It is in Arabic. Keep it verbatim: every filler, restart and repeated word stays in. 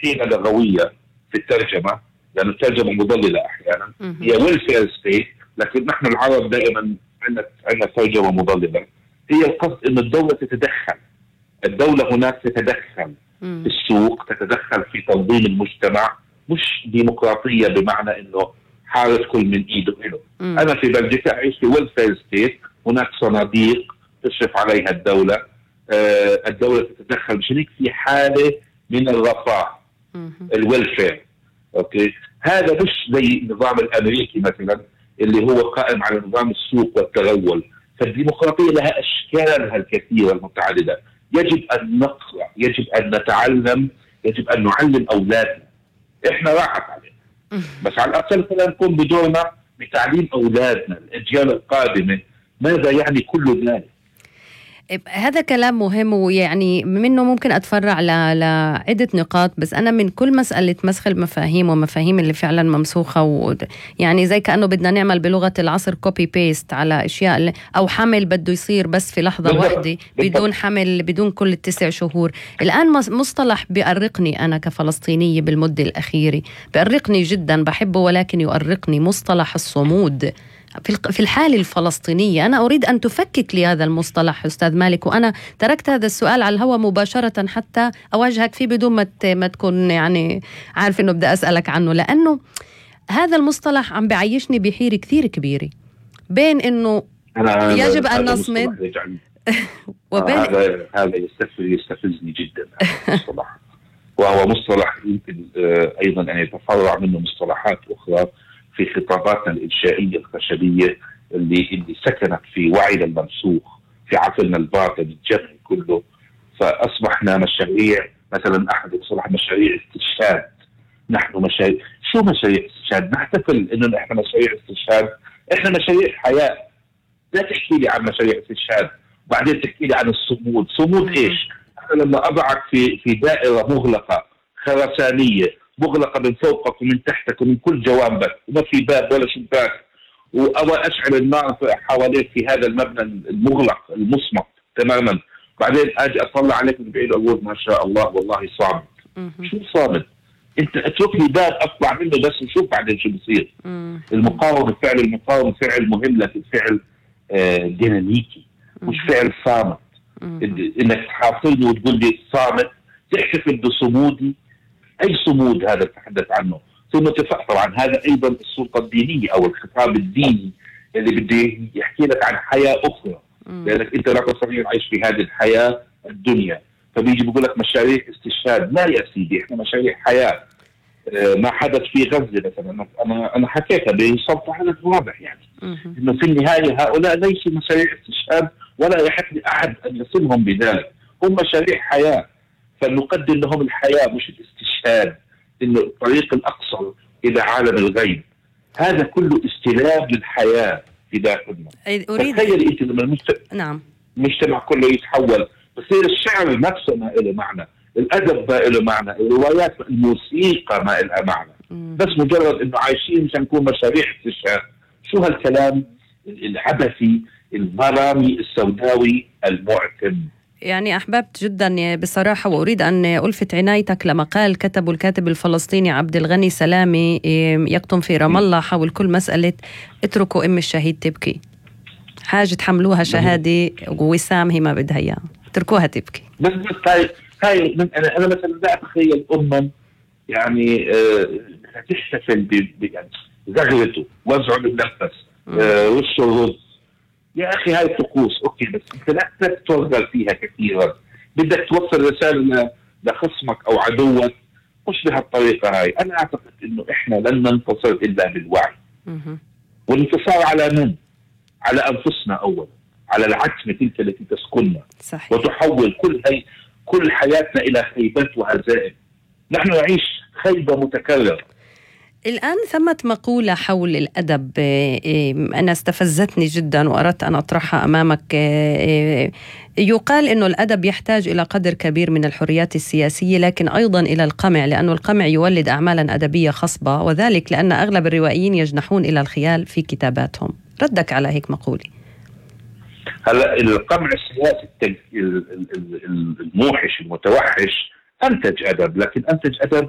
حيلة لغوية في الترجمة، لأن الترجمة مضللة أحيانا. هي welfare state، لكن نحن العرب دائما عندنا عندنا ترجمة مضللة. هي القصد إن الدولة تتدخل، الدولة هناك تتدخل في السوق، تتدخل في تنظيم المجتمع، مش ديمقراطية بمعنى إنه حارس كل من إيده إله. أنا في بلجيكا أعيش في welfare state، هناك صناديق تشرف عليها الدولة. آه الدولة تتدخل، مش هيك في حالة من الرفاه، الويلفير. أوكي، هذا مش زي النظام الأمريكي مثلا اللي هو قائم على نظام السوق والتغول. فالديمقراطية لها أشكالها الكثيرة المتعددة. يجب أن نقرأ، يجب أن نتعلم، يجب أن نعلم أولادنا. إحنا راحت علينا، بس على الأقل خلينا نقوم بدورنا بتعليم أولادنا، الأجيال القادمة، ماذا يعني كل ذلك. هذا كلام مهم، ويعني منه ممكن أتفرع لعدة نقاط. بس أنا من كل مسألة مسخ المفاهيم ومفاهيم اللي فعلا ممسوخة، ويعني زي كأنه بدنا نعمل بلغة العصر كوبي بيست على أشياء، أو حمل بده يصير بس في لحظة واحدة بدون حمل، بدون كل التسع شهور. الآن مصطلح بيأرقني أنا كفلسطينية بالمدة الأخيرة، بيأرقني جدا، بحبه ولكن يؤرقني، مصطلح الصمود في الحالة الفلسطينية. أنا أريد أن تفكك لي هذا المصطلح أستاذ مالك، وأنا تركت هذا السؤال على الهواء مباشرة حتى أواجهك فيه بدون ما ما تكون يعني عارف إنه بدي أسألك عنه، لأنه هذا المصطلح عم بعيشني بحيرة كثير كبيرة بين إنه يجب أن نصمد وبين هذا هذا يستفزني جدا هذا المصطلح. وهو مصطلح يمكن أيضا أن يتفرع منه مصطلحات أخرى في خطاباتنا الإنشائية الخشبية اللي اللي سكنت في وعينا الممسوخ في عقلنا الباطن الجمعي كله. فأصبحنا مشاريع، مثلا أحد يصلح مشاريع استشهاد. نحن مشاريع، شو مشاريع استشهاد؟ نحتفل إنه إحنا مشاريع استشهاد، إحنا مشاريع حياة. لا تحكي لي عن مشاريع استشهاد وبعدين تحكي لي عن الصمود. صمود إيش؟ أنا لما أضعك في في دائرة مغلقة خرسانية، مغلقة من فوقك ومن تحتك ومن كل جوانبك، وما في باب ولا شباك، وأبغى أشعل النار حواليك في هذا المبنى المغلق المصمت تماما، بعدين أجي أطلع عليك من بعيد أقول ما شاء الله والله صامت. شو صامت؟ أنت اترك لي باب أطلع منه بس نشوف بعدين شو بصير. المقاومة، فعل المقاومة فعل مهم، لكن فعل آه ديناميكي، مش فعل صامت. إنك تحاصرني وتقول لي صامت، تحتفل بصمودي. أي صمود هذا تحدث عنه؟ ثم اتفق طبعا هذا أيضا السلطة الدينية أو الخطاب الديني اللي بده يحكي لك عن حياة أخرى، لأنك أنت لا تستطيع العيش في هذه الحياة الدنيا. فبيجي بيقول لك مشاريع استشهاد. لا يا سيدي، إحنا مشاريع حياة. آه ما حدث في غزة مثلا، أنا أنا حكيتها بصوت عدد واضح، يعني إنه في النهاية هؤلاء ليسوا مشاريع استشهاد ولا يحق لأحد أن يصلهم بذلك، هم مشاريع حياة. فنقدم لهم الحياة مش الاستشهاد، إنه الطريق الأقصر إلى عالم الغيب. هذا كله استلاب للحياة في داخلنا. تخيل أنت لما المجتمع نعم. المجتمع كله يتحول، بصير الشعر نفسه ما له معنى، الأدب ما له معنى، الروايات، الموسيقى ما لها معنى. مم. بس مجرد إنه عايشين مشان نكون مشاريع استشهاد. شو هالكلام العبثي الظلامي السوداوي المعتم؟ يعني أحببت جدا بصراحة، وأريد أن ألفت عنايتك لمقال كتبه الكاتب الفلسطيني عبد الغني سلامي يكتم في رام الله حول كل مسألة اتركوا أم الشهيد تبكي. حاجة تحملوها شهادة ووسام هي ما بدها إياها، اتركوها تبكي. بس بس هاي هاي أنا أنا مثلا لا أتخيل أمم يعني أه تحتفل ب يعني زغرته وزعه بالنفس أه وشه الرز. يا أخي هاي طقوس أوكي، بس أنت لا تتوغل فيها كثيرا. بدك توصل رسالة لخصمك أو عدوك مش بهالطريقة هاي. أنا أعتقد إنه إحنا لن ننتصر إلا بالوعي. والانتصار على من؟ على أنفسنا أولا، على العتمة تلك التي تسكننا. صحيح. وتحول كل هاي كل حياتنا إلى خيبات وهزائم. نحن نعيش خيبة متكررة. الآن ثمة مقولة حول الأدب أنا استفزتني جدا وأردت أن أطرحها أمامك. يقال أنه الأدب يحتاج إلى قدر كبير من الحريات السياسية، لكن أيضا إلى القمع، لأن القمع يولد أعمالا أدبية خصبة، وذلك لأن أغلب الروائيين يجنحون إلى الخيال في كتاباتهم. ردك على هيك مقولة؟ هلا القمع السياسي الموحش المتوحش أنتج أدب، لكن أنتج أدب